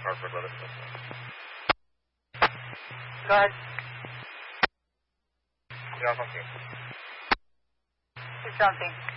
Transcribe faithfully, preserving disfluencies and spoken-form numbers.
Hartford, let us know. Go ahead. Yeah, okay. It's something.